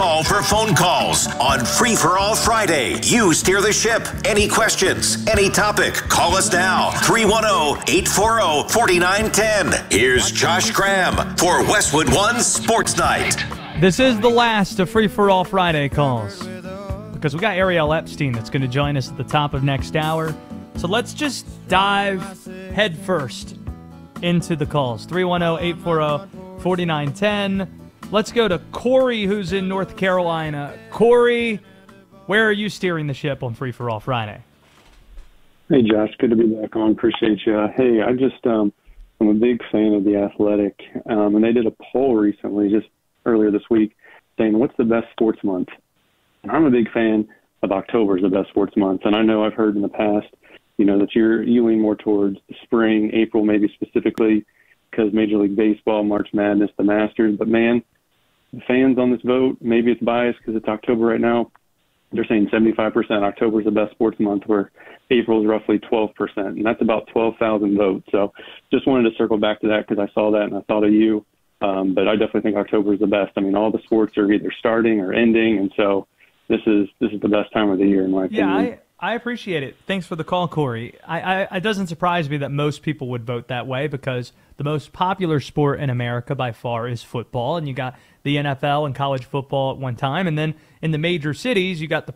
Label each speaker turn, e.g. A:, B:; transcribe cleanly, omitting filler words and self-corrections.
A: call for phone calls on Free for All Friday. You steer the ship. Any questions, any topic, call us now. 310-840-4910. Here's Josh Graham for Westwood One Sports Night.
B: This is the last of Free for All Friday calls because we got Ariel Epstein that's going to join us at the top of next hour. So let's just dive head first into the calls. 310-840-4910. Let's go to Corey, who's in North Carolina. Corey, where are you steering the ship on Free for All Friday?
C: Hey, Josh. Good to be back on. Appreciate you. Hey, I'm a big fan of The Athletic, and they did a poll recently, just earlier this week, saying what's the best sports month. And I'm a big fan of October as the best sports month. And I know I've heard in the past, that you lean more towards the spring, April maybe specifically, because Major League Baseball, March Madness, the Masters. But, man, the fans on this vote, maybe it's biased because it's October right now, they're saying 75% October is the best sports month, where April is roughly 12%. And that's about 12,000 votes. So just wanted to circle back to that because I saw that and I thought of you. But I definitely think October is the best. I mean, all the sports are either starting or ending, and so this is the best time of the year in my opinion.
B: Yeah, I appreciate it. Thanks for the call, Corey. It doesn't surprise me that most people would vote that way because the most popular sport in America by far is football, and you got the NFL and college football at one time, and then in the major cities you got the